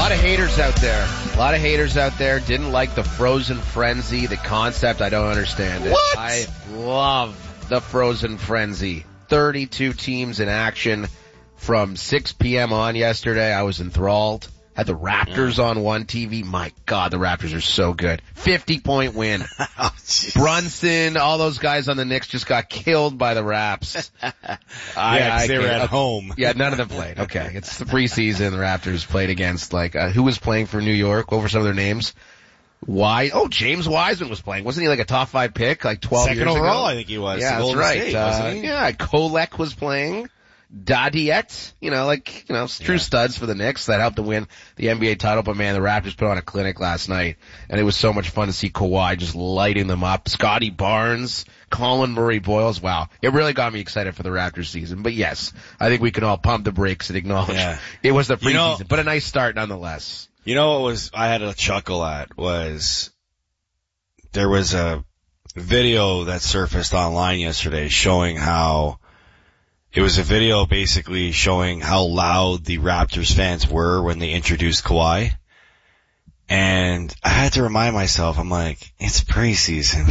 lot of haters out there. A lot of haters out there didn't like the Frozen Frenzy, the concept. I don't understand it. What? I love the Frozen Frenzy. 32 teams in action from 6 p.m. on yesterday. I was enthralled. Had the Raptors on one TV. My God, the Raptors are so good. 50-point win. Oh, Brunson, all those guys on the Knicks just got killed by the Raps. They were at home. Yeah, none of them played. Okay, it's the preseason. The Raptors played against, who was playing for New York? What were some of their names? James Wiseman was playing. Wasn't he like a top 5 pick, like 12 years ago? Second overall, I think he was. Yeah, that's right. State, wasn't he? Yeah, Kolek was playing. Dadiet, true studs for the Knicks that helped to win the NBA title. But man, the Raptors put on a clinic last night, and it was so much fun to see Kawhi just lighting them up. Scotty Barnes, Colin Murray-Boyles. Wow. It really got me excited for the Raptors season. But yes, I think we can all pump the brakes and acknowledge it was the preseason, but a nice start nonetheless. You know what I had a chuckle at was there was a video that surfaced online yesterday showing how it was a video basically showing how loud the Raptors fans were when they introduced Kawhi. And I had to remind myself, I'm like, it's preseason.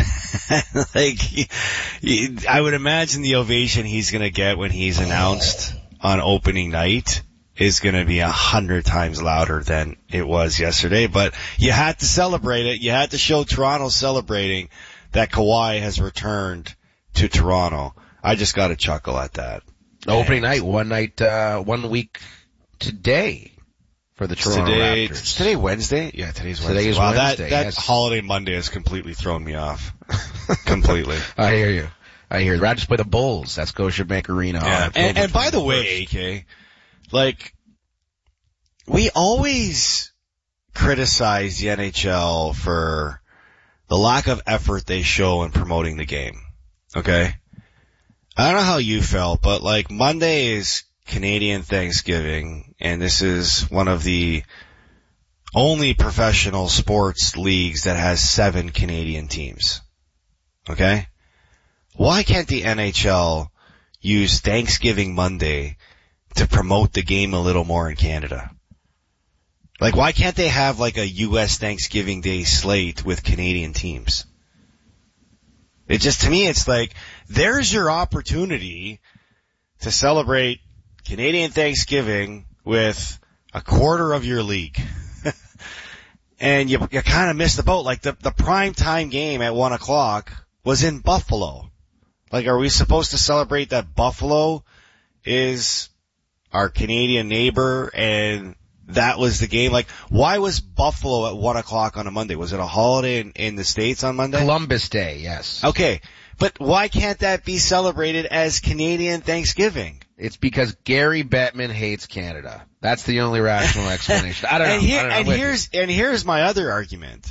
I would imagine the ovation he's going to get when he's announced on opening night is going to be 100 times louder than it was yesterday. But you had to celebrate it. You had to show Toronto celebrating that Kawhi has returned to Toronto. I just got to chuckle at that. Opening night, 1 week today for the Toronto Raptors. Is today Wednesday? Yeah, today's Wednesday. Today is Wednesday. That holiday Monday has completely thrown me off. Completely. I hear you. The Raptors play the Bulls at Scotiabank Arena. Yeah. And by the way, AK, we always criticize the NHL for the lack of effort they show in promoting the game. Okay? I don't know how you felt, but Monday is Canadian Thanksgiving, and this is one of the only professional sports leagues that has 7 Canadian teams. Okay? Why can't the NHL use Thanksgiving Monday to promote the game a little more in Canada? Why can't they have a U.S. Thanksgiving Day slate with Canadian teams? It just, to me, it's there's your opportunity to celebrate Canadian Thanksgiving with a quarter of your league. And you kind of missed the boat. The prime time game at 1 o'clock was in Buffalo. Are we supposed to celebrate that Buffalo is our Canadian neighbor and that was the game? Why was Buffalo at 1 o'clock on a Monday? Was it a holiday in the States on Monday? Columbus Day, yes. Okay. But why can't that be celebrated as Canadian Thanksgiving? It's because Gary Bettman hates Canada. That's the only rational explanation. I don't know. And here's my other argument.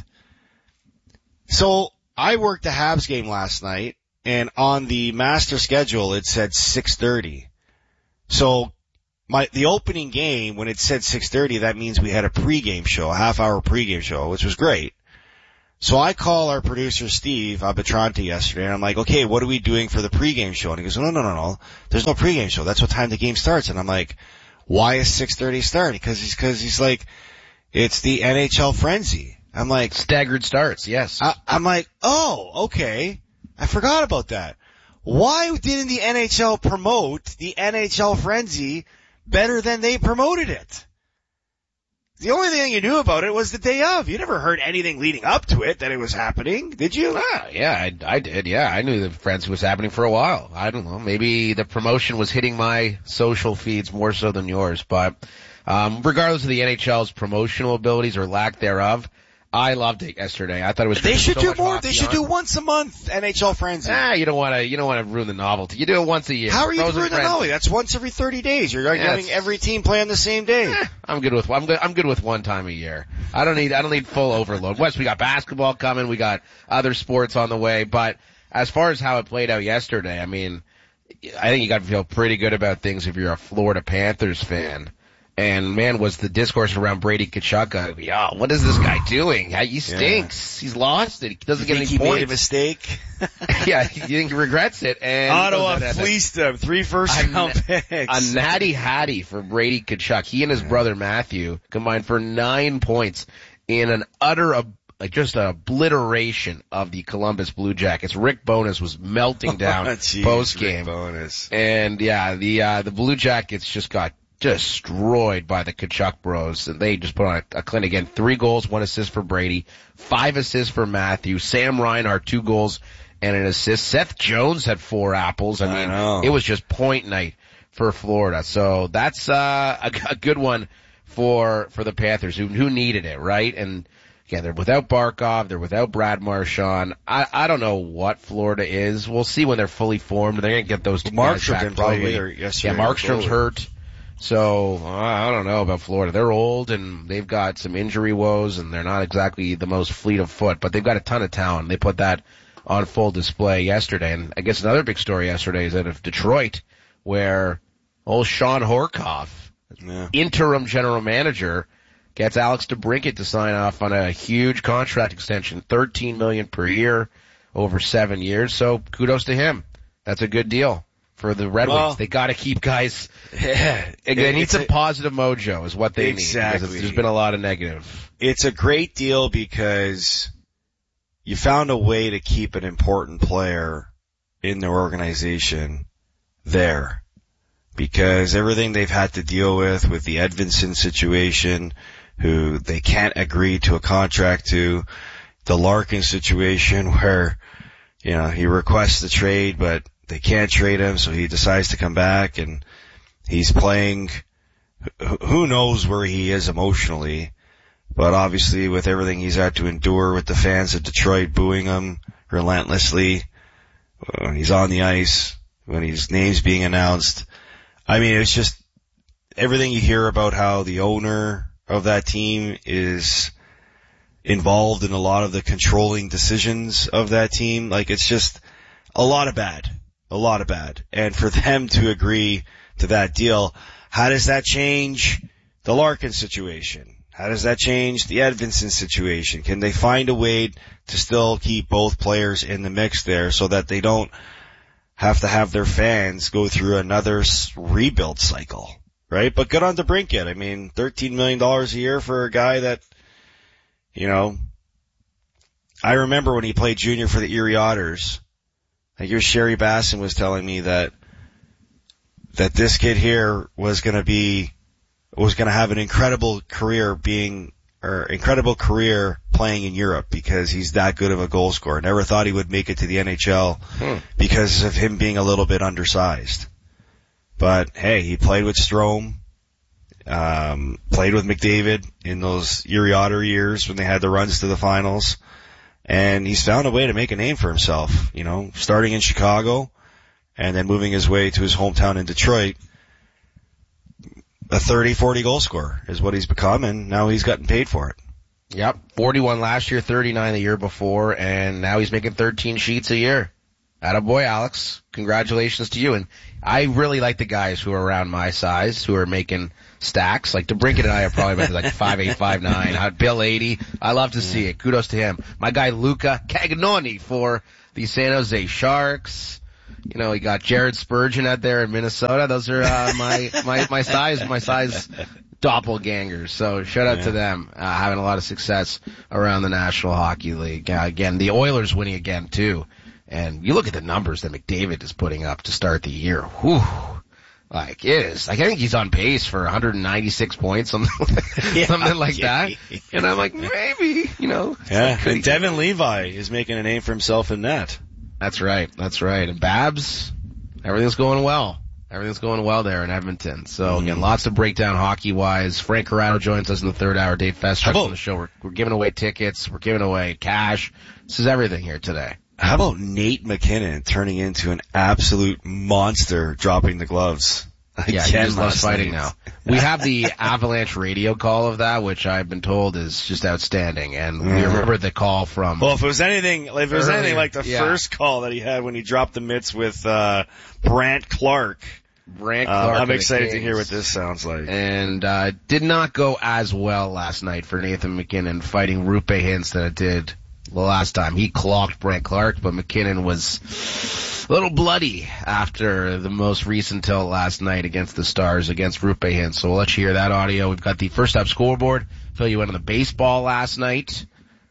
So I worked the Habs game last night, and on the master schedule it said 6:30. So the opening game, when it said 6:30, that means we had a pregame show, a half-hour pregame show, which was great. So I call our producer, Steve Abitrante, yesterday, and I'm like, okay, what are we doing for the pregame show? And he goes, no. There's no pregame show. That's what time the game starts. And I'm like, why is 6:30 starting? Because he's like, it's the NHL frenzy. I'm like, staggered starts, yes. I'm like, oh, okay. I forgot about that. Why didn't the NHL promote the NHL frenzy better than they promoted it? The only thing you knew about it was the day of. You never heard anything leading up to it that it was happening, did you? Yeah, I did. Yeah, I knew the frenzy was happening for a while. I don't know. Maybe the promotion was hitting my social feeds more so than yours. But regardless of the NHL's promotional abilities or lack thereof, I loved it yesterday. I thought it was. They should do more. They should do once a month NHL frenzy. You don't want to ruin the novelty. You do it once a year. How are you ruining the novelty? That's once every 30 days. You're having every team play on the same day. I'm good with one time a year. I don't need full overload. Wes, we got basketball coming. We got other sports on the way. But as far as how it played out yesterday, I mean, I think you got to feel pretty good about things if you're a Florida Panthers fan. And man, was the discourse around Brady Tkachuk, yo, what is this guy doing? He stinks. Yeah. He's lost it. He doesn't get any points. He made a mistake? Yeah, you think he regrets it. And Ottawa fleeced him. 3 first-round picks. A natty hattie for Brady Tkachuk. He and his brother Matthew combined for 9 points in an utter just an obliteration of the Columbus Blue Jackets. Rick Bowness was melting down post-game. Rick Bowness. And yeah, the Blue Jackets just got destroyed by the Tkachuk bros, and they just put on a clinic again. 3 goals, 1 assist for Brady, 5 assists for Matthew. Sam Reinhart, 2 goals and an assist. Seth Jones had 4 apples. I mean, it was just point night for Florida. So that's a good one for the Panthers who needed it, right? And again, they're without Barkov, they're without Brad Marchand. I don't know what Florida is. We'll see when they're fully formed. They're going to get those 2 guys back probably. Yeah, Markstrom's hurt. So, I don't know about Florida. They're old and they've got some injury woes and they're not exactly the most fleet of foot, but they've got a ton of talent. They put that on full display yesterday. And I guess another big story yesterday is out of Detroit, where old Sean Horkoff, interim general manager, gets Alex DeBrincat to sign off on a huge contract extension, $13 million per year over 7 years. So kudos to him. That's a good deal for the Red Wings. They got to keep guys. Yeah, they need some positive mojo is what they need. Because there's been a lot of negative. It's a great deal because you found a way to keep an important player in their organization there. Because everything they've had to deal with the Edvinsson situation, who they can't agree to a contract to, the Larkin situation where, he requests the trade, but they can't trade him, so he decides to come back, and he's playing, who knows where he is emotionally, but obviously with everything he's had to endure with the fans of Detroit booing him relentlessly, when he's on the ice, when his name's being announced. I mean, it's just everything you hear about how the owner of that team is involved in a lot of the controlling decisions of that team. Like, it's just a lot of bad. And for them to agree to that deal, how does that change the Larkin situation? How does that change the Edvinsson situation? Can they find a way to still keep both players in the mix there so that they don't have to have their fans go through another rebuild cycle, right? But good on DeBrincat. I mean, $13 million a year for a guy that, I remember when he played junior for the Erie Otters. I hear Sherry Basson was telling me that this kid here was going to have an incredible career playing in Europe because he's that good of a goal scorer. Never thought he would make it to the NHL because of him being a little bit undersized. But hey, he played with Strome, played with McDavid in those Erie Otter years when they had the runs to the finals. And he's found a way to make a name for himself, starting in Chicago and then moving his way to his hometown in Detroit. A 30-40 goal scorer is what he's become, and now he's gotten paid for it. Yep, 41 last year, 39 the year before, and now he's making 13 sheets a year. Attaboy, Alex. Congratulations to you. And I really like the guys who are around my size who are making stacks. Like DeBrincat and I are probably about like 5'8", 5'9". Bill 80. I love to see it. Kudos to him. My guy Luca Cagnoni for the San Jose Sharks. You got Jared Spurgeon out there in Minnesota. Those are my size doppelgangers. So shout out to them, having a lot of success around the National Hockey League. Again, the Oilers winning again too. And you look at the numbers that McDavid is putting up to start the year. Whew. Like, it is. Like, I think he's on pace for 196 points, something like that. And I'm like, maybe, Yeah, and Devin Levi is making a name for himself in that. That's right. And Babs, everything's going well. Everything's going well there in Edmonton. So, again, lots to break down hockey-wise. Frank Corrado joins us in the third hour. Dave Festruck on the show. We're giving away tickets. We're giving away cash. This is everything here today. How about Nate McKinnon turning into an absolute monster, dropping the gloves? Yeah, he just loves fighting now. We have the Avalanche radio call of that, which I've been told is just outstanding. And we remember the call from... Well, if it was anything like the first call that he had when he dropped the mitts with Brant Clark Brandt Clark. I'm excited to hear what this sounds like. And did not go as well last night for Nathan MacKinnon fighting Rupe Hintz than it did the last time. He clocked Brandt Clark, but MacKinnon was a little bloody after the most recent tilt last night against the Stars against Rupe Hintz. So we'll let you hear that audio. We've got the first half scoreboard. Fill you in on the baseball last night.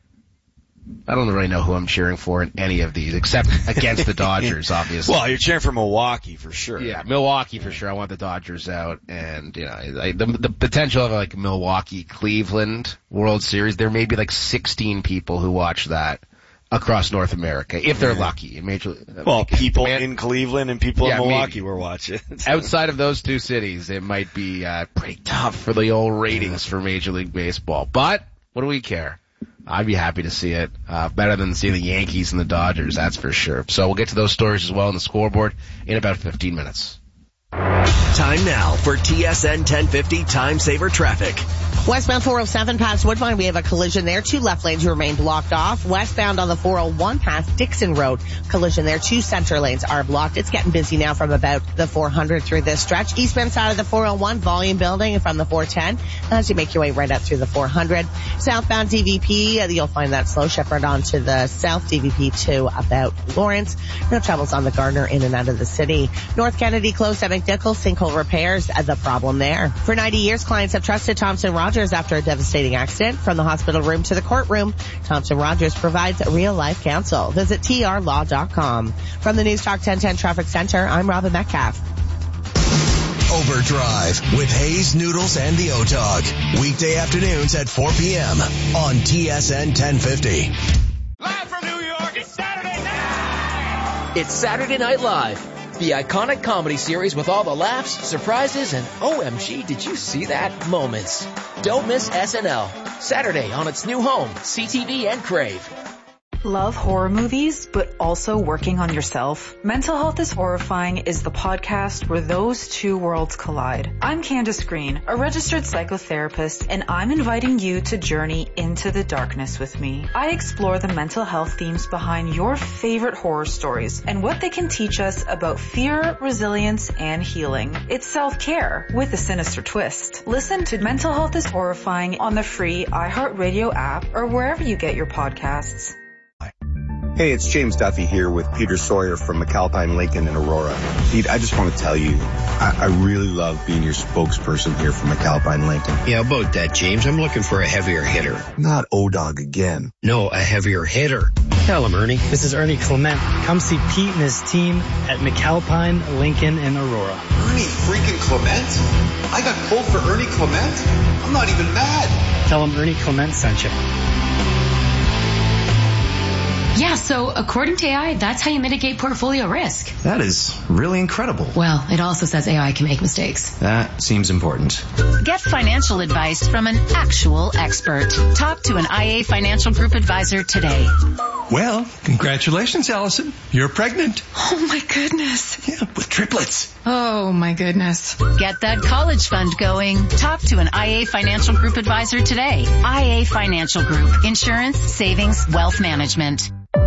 I don't really know who I'm cheering for in any of these, except against the Dodgers, obviously. Well, you're cheering for Milwaukee for sure. Yeah, Milwaukee for sure. I want the Dodgers out, and the potential of like Milwaukee-Cleveland World Series. There may be like 16 people who watch that across North America, if they're lucky. People in Cleveland and people in Milwaukee were watching. Outside of those two cities, it might be pretty tough for the old ratings for Major League Baseball. But what do we care? I'd be happy to see it. Better than seeing the Yankees and the Dodgers, that's for sure. So we'll get to those stories as well on the scoreboard in about 15 minutes. Time now for TSN 1050 Time Saver Traffic. Westbound 407 past Woodbine, we have a collision there. 2 left lanes remain blocked off. Westbound on the 401 past Dixon Road, collision there. 2 center lanes are blocked. It's getting busy now from about the 400 through this stretch. Eastbound side of the 401, volume building from the 410 as you make your way right up through the 400. Southbound DVP, you'll find that slow. Shepherd onto the south DVP to about Lawrence. No troubles on the Gardner in and out of the city. North Kennedy closed at McNichols, sinkhole repairs, the problem there. For 90 years, clients have trusted Thompson Rogers after a devastating accident. From the hospital room to the courtroom, Thompson Rogers provides real-life counsel. Visit trlaw.com. From the News Talk 1010 Traffic Center, I'm Robin Metcalf. Overdrive with Hayes, Noodles, and the O-Dog. Weekday afternoons at 4 p.m. on TSN 1050. Live from New York, it's Saturday night! It's Saturday Night Live, the iconic comedy series with all the laughs, surprises, and OMG, did you see that moments. Don't miss SNL, Saturday on its new home, CTV and Crave. Love horror movies, but also working on yourself? Mental Health is Horrifying is the podcast where those two worlds collide. I'm Candace Green, a registered psychotherapist, and I'm inviting you to journey into the darkness with me. I explore the mental health themes behind your favorite horror stories and what they can teach us about fear, resilience, and healing. It's self-care with a sinister twist. Listen to Mental Health is Horrifying on the free iHeartRadio app or wherever you get your podcasts. Hey, it's James Duffy here with Peter Sawyer from McAlpine, Lincoln, and Aurora. Pete, I just want to tell you, I really love being your spokesperson here for McAlpine, Lincoln. Yeah, about that, James. I'm looking for a heavier hitter. Not O-Dog again. No, a heavier hitter. Tell him, Ernie. This is Ernie Clement. Come see Pete and his team at McAlpine, Lincoln, and Aurora. Ernie freaking Clement? I got pulled for Ernie Clement? I'm not even mad. Tell him Ernie Clement sent you. Yeah, so according to AI, that's how you mitigate portfolio risk. That is really incredible. Well, it also says AI can make mistakes. That seems important. Get financial advice from an actual expert. Talk to an IA Financial Group advisor today. Well, congratulations, Allison. You're pregnant. Oh, my goodness. Yeah, with triplets. Oh, my goodness. Get that college fund going. Talk to an IA Financial Group advisor today. IA Financial Group. Insurance, savings, wealth management.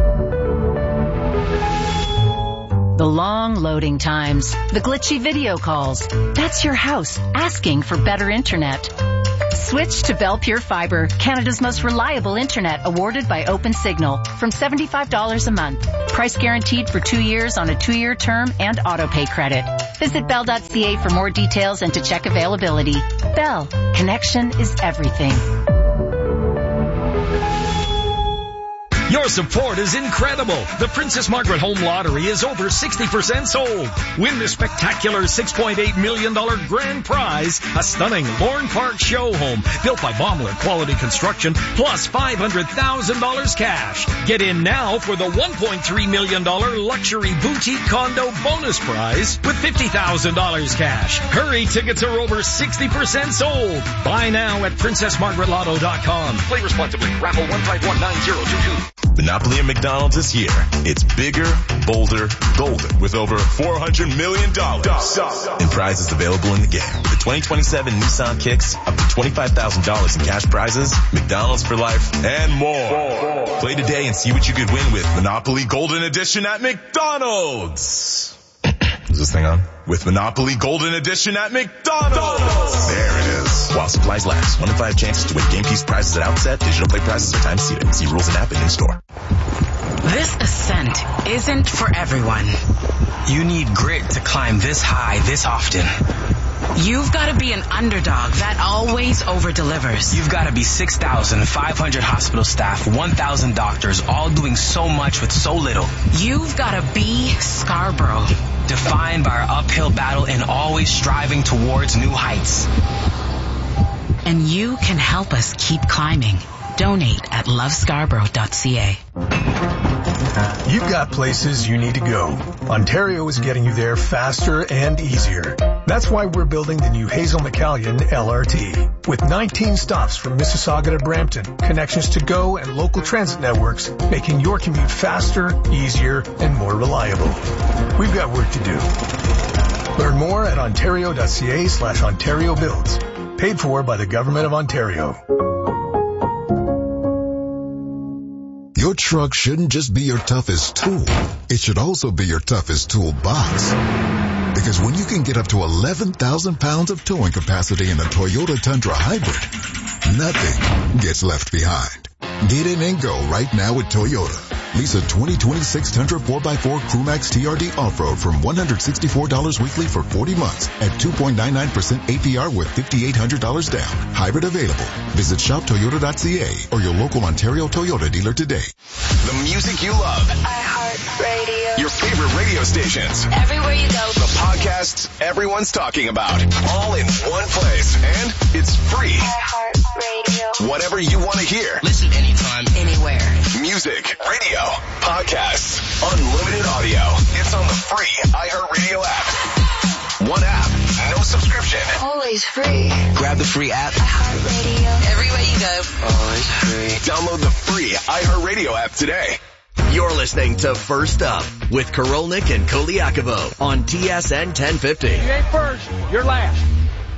The long loading times, the glitchy video calls. That's your house asking for better internet. Switch to Bell Pure Fiber, Canada's most reliable internet, awarded by OpenSignal, from $75 a month. Price guaranteed for 2 years on a 2-year term and auto-pay credit. Visit bell.ca for more details and to check availability. Bell, connection is everything. Your support is incredible. The Princess Margaret Home Lottery is over 60% sold. Win the spectacular $6.8 million grand prize, a stunning Lorne Park show home built by Baumler Quality Construction, plus $500,000 cash. Get in now for the $1.3 million luxury boutique condo bonus prize with $50,000 cash. Hurry, tickets are over 60% sold. Buy now at PrincessMargaretLotto.com. Play responsibly. Raffle 1519022. Monopoly at McDonald's is here. It's bigger, bolder, golden, with over $400 million in prizes available in the game. The 2027 Nissan Kicks, up to $25,000 in cash prizes, McDonald's for life, and more. Play today and see what you could win with Monopoly Golden Edition at McDonald's. Is this thing on? With Monopoly Golden Edition at McDonald's. There it is. While supplies last. 1 in 5 chances to win game piece prizes at outset. Digital play prizes are time seated. See rules and app and in-store. This ascent isn't for everyone. You need grit to climb this high this often. You've got to be an underdog that always over-delivers. You've got to be 6,500 hospital staff, 1,000 doctors, all doing so much with so little. You've got to be Scarborough, defined by our uphill battle and always striving towards new heights. And you can help us keep climbing. Donate at lovescarborough.ca. You've got places you need to go. Ontario is getting you there faster and easier. That's why we're building the new Hazel McCallion LRT. With 19 stops from Mississauga to Brampton, connections to GO and local transit networks, making your commute faster, easier, and more reliable. We've got work to do. Learn more at ontario.ca/Ontario Builds. Paid for by the Government of Ontario. Your truck shouldn't just be your toughest tool. It should also be your toughest toolbox. Because when you can get up to 11,000 pounds of towing capacity in a Toyota Tundra Hybrid, nothing gets left behind. Get in and go right now at Toyota. Lease a 2026 Tundra 4x4 Crewmax TRD Off-Road from $164 weekly for 40 months at 2.99% APR with $5,800 down. Hybrid available. Visit shoptoyota.ca or your local Ontario Toyota dealer today. The music you love. iHeartRadio. Your favorite radio stations. Everywhere you go. The podcasts everyone's talking about. All in one place. And it's free. iHeartRadio. Whatever you want to hear. Listen anytime, anywhere. Music, radio, podcasts, unlimited audio. It's on the free iHeartRadio app. One app, no subscription. Always free. Grab the free app. iHeartRadio. Everywhere you go. Always free. Download the free iHeartRadio app today. You're listening to First Up with Korolnik and Koliakovo on TSN 1050. You ain't first, you're last.